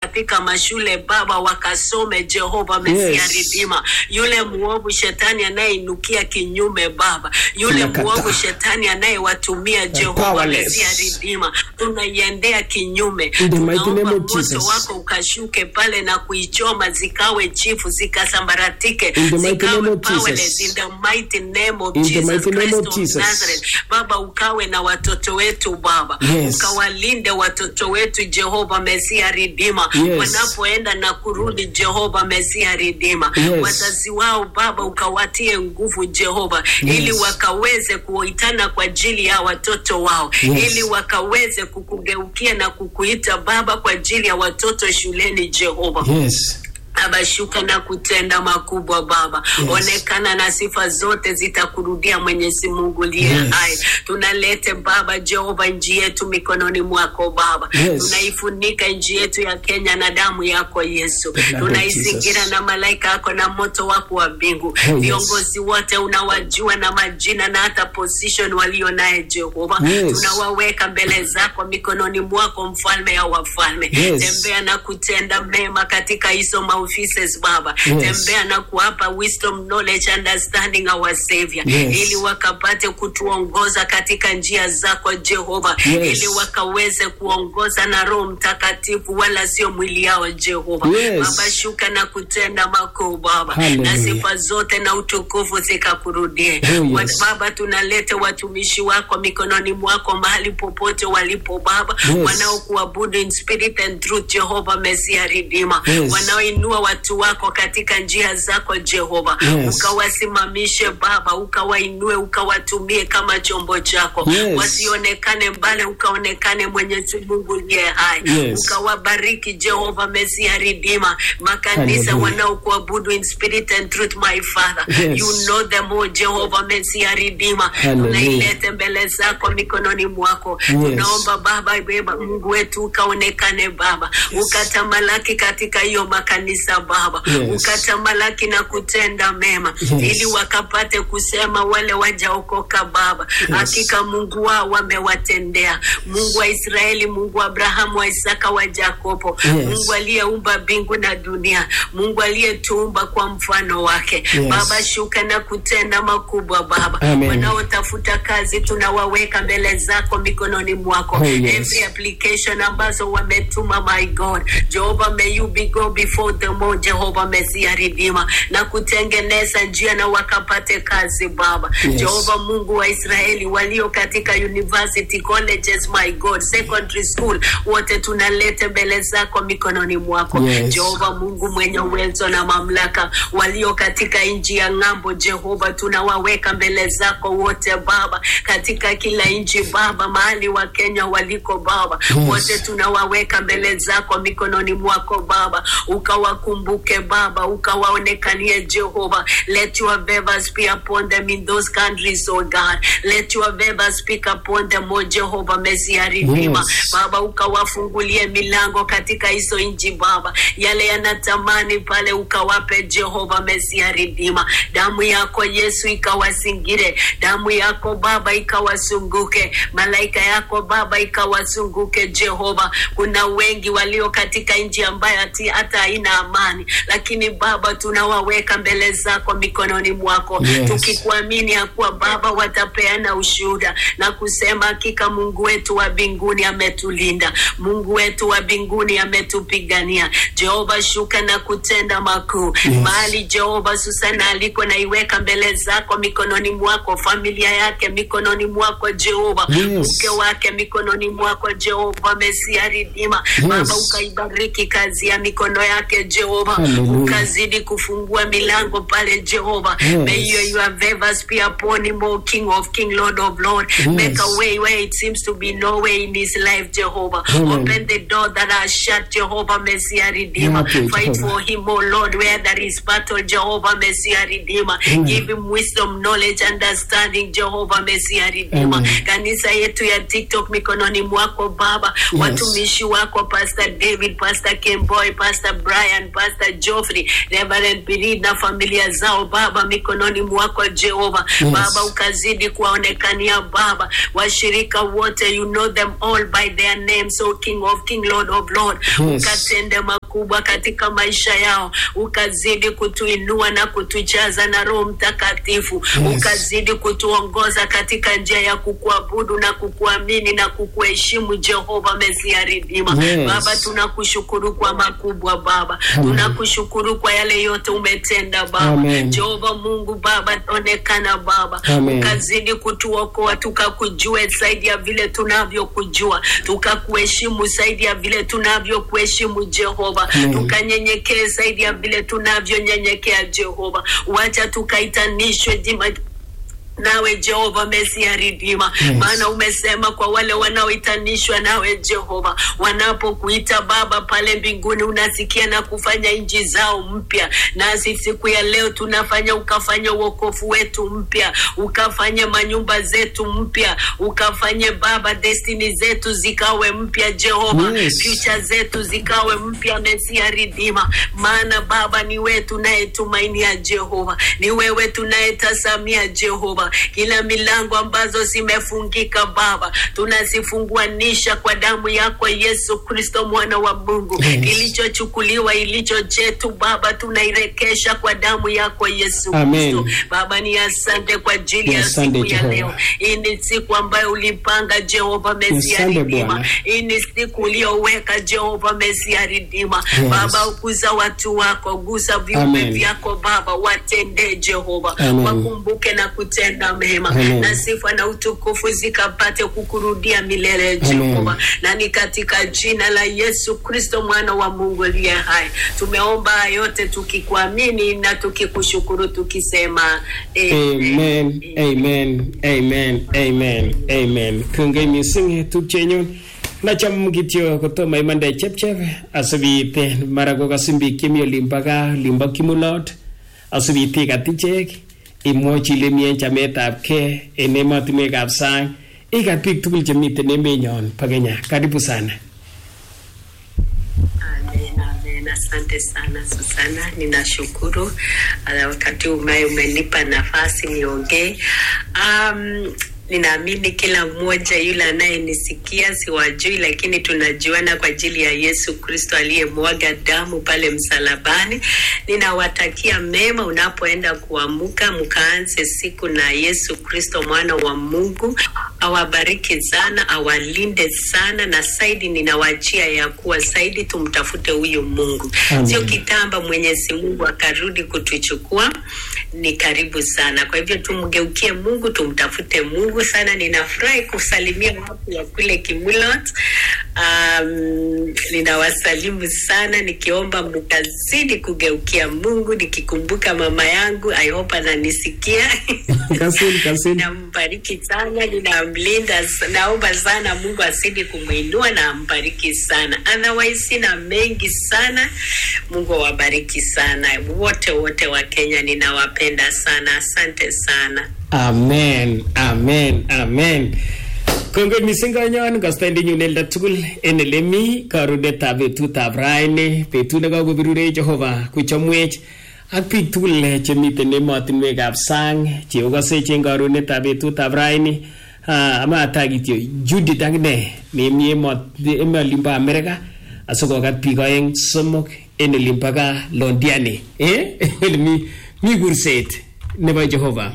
katika mashule Baba wakasome Jehova Mesia Redeemer. Yule muovu shetani anayeinukia kinyume Baba, yule muovu shetani anayewatumia Jehova Mesia Redeemer, tunaiendea kinyume. Tunaomba moto wako ukashuke pale na kuichoma zikawe chifu, zikasambaratike, zikawe powerless in the mighty name of Jesus Christ of Nazareth. Baba ukawe na watoto wetu Baba, ukawalinde watoto wetu Jehova Mesia Redeemer, wanapoenda na kurudi Jehova Mesia Redeemer. Wazazi wao Baba ukawatie nguvu Jehova, ili wakaweze kuitana kwa ajili ya watoto wao, ili wakaweze kukugeukia na kukuita Baba kwa ajili ya watoto shuleni Jehova. Abashuka na kutenda makubwa Baba. Onekana na sifa zote zitakurudia Mwenyezi Mungu liye hai. Tunalete Baba Jehova nchi yetu mikononi mwako Baba. Tunaifunika nchi yetu ya Kenya na damu yako Yesu. Tunaizingira na malaika yako na moto wako wa mbingu. Viongozi wote unawajua na majina na hata position walio naye Jehova. Tunawaweka mbele zako mikononi mwako mfalme ya wafalme. Tembea na kutenda mema katika hizo offices Baba. Tembea na kuwapa wisdom, knowledge, understanding our Savior. Ili wakapate kutuongoza katika njia zako Jehova. Ili wakaweze kuongoza na Roho Mtakatifu wala sio mwili yao Jehova. Baba shuka na kutenda makuu Baba. Na sifa zote na utukufu zikakurudie. Baba tunalete watumishi wako mikononi mwako mahali popote walipo Baba. Wanaokuabudu in spirit and truth Jehova Mesia Redeemer. Wanaoinua watu wako katika njia zako Jehova. Ukawasimamishe Baba, ukawainue, ukawatumie kama chombo chako. Wasionekane mbali, ukaonekane Mwenyezi Mungu ndiye hai. Ukawabariki Jehova Mesia Redeemer. Makanisa wanaokuabudu in spirit and truth my Father. You know them all Jehova Mesia Redeemer. Tunailete mbele zako mikononi mwako. Tunaomba Baba Mungu wetu ukaonekane Baba. Ukatamalaki katika hiyo makanisa Baba. Ukatamalaki na kutenda mema ili wakapate kusema wale wajaokoka Baba. Hakika Mungu wao wamewatendea. Mungu wa Israeli, Mungu wa Abrahamu, wa Isaka, wa Yakobo. Mungu aliyeumba mbingu na dunia. Mungu aliyetuumba kwa mfano wake. Baba shuka na kutenda makubwa Baba. Wanaotafuta kazi tunawaweka mbele zako mikononi mwako. Every application ambazo wametuma my God. Jehovah may you be go before them all Jehova Mesia Redeemer. Na kutengeneza njia na wakapate kazi Baba. Jehova Mungu wa Israeli walio katika university, colleges my God, secondary school, wote tunalete mbele zako mikononi mwako. Jehova Mungu mwenye uwezo na mamlaka walio katika nchi ya ng'ambo Jehova tunawaweka mbele zako wote Baba. Katika kila nchi Baba, mahali wa Kenya waliko Baba, wote tunawaweka mbele zako mikononi mwako Baba. Ukawakumbuke Baba, ukawaonekanie Jehova. Let your favor be upon them in those countries, oh God. Let your favor speak upon them, oh Jehova Mesia Redeemer. Baba ukawafungulie milango katika hizo nchi Baba. Yale yanatamani pale ukawape Jehova Mesia Redeemer. Damu yako Yesu ikawasingire. Damu yako Baba ikawasunguke. Malaika yako Baba ikawasunguke Jehova. Kuna wengi walio katika nchi ambayo hata haina amani, lakini Baba tunawaweka mbele zako mikononi mwako. Tukikuamini ya kuwa Baba watapeana ushuhuda na kusema hakika Mungu wetu wa mbinguni ametulinda. Mungu wetu wa mbinguni ametupigania. Jehova shuka na kutenda makuu. Mahali Jehova Susana aliko na iweka mbele zako mikononi mwako. Familia yake mikononi mwako Jehova. Mke wake mikononi mwako Jehova Mesia Redeemer. Baba ukaibariki kazi ya mikono yake Jehova. Ukazidi kufungua milango pale Jehova. May your favors be upon him, O King of King, Lord of Lord. Make a way where it seems to be no way in his life Jehovah. Open the door that are shut Jehovah Mesia Redeemer. Fight for him, O Lord, where there is battle Jehovah Mesia Redeemer. Give him wisdom, knowledge, understanding Jehovah Mesia Redeemer. Kanisa yetu ya TikTok mikononi mwako Baba. Watumishi wako Pastor David, Pastor Kemboy, Pastor Brian, Pastor Geoffrey, Reverend Billy na familia zao Baba mikononi mwako Jehova. Baba ukazidi kuwaonekania Baba. Washirika wote, you know them all by their names, so King of King, Lord of Lord. Ukatende makubwa katika maisha yao. Ukazidi kutuinua na kutujaza na Roho Mtakatifu. Ukazidi kutuongoza katika njia ya kukuabudu na kukuamini na kukuheshimu Jehova Mesia Ridima. Baba, tunakushukuru kwa makubwa Baba. Tunakushukuru kwa yale yote umetenda Baba. Jehova Mungu Baba, onekana Baba. Ukazidi kutuokoa tukakujue zaidi ya vile tunavyokujua. Tukakuheshimu zaidi ya vile tunavyokuheshimu Jehova. Tukanyenyekee zaidi ya vile tunavyonyenyekea Jehova. Wacha tukaitanishwe nawe Jehova Mesia Ridima. Maana umesema kwa wale wanaoitanishwa nawe Jehova, wanapokuita Baba pale mbinguni unasikia na kufanya inji zao mpya. Nasi siku ya leo tunafanya ukafanya wokovu wetu mpya, ukafanye manyumba zetu mpya, ukafanye Baba destiny zetu zikawe mpya Jehova. Future zetu zikawe mpya Mesia Ridima. Maana Baba ni wewe tunayetumainia Jehova, ni wewe tunayetazamia Jehova. Kila milango ambazo zimefungika Baba, tunazifunguanisha kwa damu yako Yesu Kristo mwana wa Mungu. Kilichochukuliwa ilicho chetu Baba, tunairekesha kwa damu yako Yesu Kristo. Baba, ni asante kwa ajili ya siku ya leo. Hii ni siku ambayo ulipanga Jehova Mesia Ridima. Hii ni siku uliyoweka Jehova Mesia Ridima. Baba, ukuza watu wako, gusa viumbe vyako Baba, watende Jehova. Wakumbuke na kutenda mema. Na sifa na utukufu zikapate kukurudia milele Jehova. Na ni katika jina la Yesu Kristo mwana wa Mungu aliye hai tumeomba yote tukikuamini na tukikushukuru tukisema amen. Amen. Amen. Amen. Amen. Kungay mising tupchenyun na cham kityo kotomo imande chepchep asubite marago kasimbi kimyo limba kimulot asubite katichek imwochi lemien chametabke en emotinwekab sang ikat biik tugul chemiten emenyon pa Kenya. Karibu sana. Amen. Asante sana Susana, ninashukuru wakati umenipa nafasi niongee. Ninaamini kila mmoja yule anayenisikia siwajui, lakini tunajuana kwa ajili ya Yesu Kristo aliyemwaga damu pale msalabani. Ninawatakia mema unapoenda kuamuka, mkaanze siku na Yesu Kristo mwana wa Mungu. Awabariki sana, awalinde sana, na saidi ninawachia ya kuwa saidi tumtafute huyu Mungu. Sio kitamba Mwenyezi Mungu akarudi kutuchukua, ni karibu sana. Kwa hivyo tumgeukie Mungu, tumtafute Mungu sana. Ninafurahi kusalimia watu wa kule Kimulot. Ninawasalimu sana nikiomba mtazidi kugeukia Mungu, nikikumbuka mama yangu, I hope ananisikia. Kasuli. Nambariki sana, ninamlinda, naomba sana Mungu asidi kumuinua na ambariki sana. Otherwise sina mengi sana. Mungu awabariki sana. Wote wa Kenya ninawapenda sana. Asante sana. Amen. Kongoi mising kanyon kastendi nyun elda tugul en elemi karunetab betutab raini, betut nekakobirure Jehova kuchomwech ak biik tugul chemiten emotinwekab sang cheokosech en karunetab betutab raini. Amata kityo Judith akine nemi olimbo Amerika asikokat biik oeng somok en olimbo ka Londiani mi kurset nebo Jehova.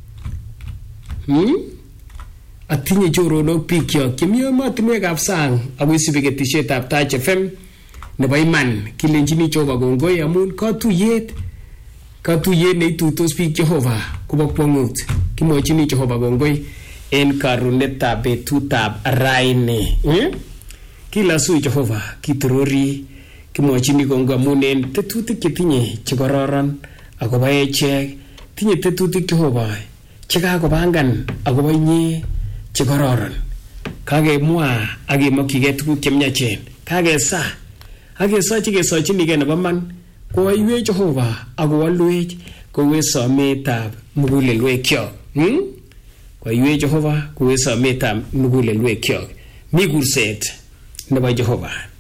Atinye choronok bikyok chemi emotinwekab sang ako isubi ketisietab Touch FM nebo iman. Kilenjini Jehova kongoi amun katuyet neituitos biik Jehova kobo kwong'ut. Kimwochini Jehova kongoi en karunetab betutab raini. Kilasu Jehova kitorori, kimwochini kongoi amun en tetutik chetinye chekororon akobo echek. Tinye tetutik Jehova chekakopangan akobo inye chekororon. Kakemwa akemokchigei tuguk chemyachen. Kakesochi kesochinigei nebo man koiwech Jehova akowalwech kowe sometab mugulelwekyok. Koiwech Jehova kowe sometab mugulelwekyok. Mi kurset nebo Jehova.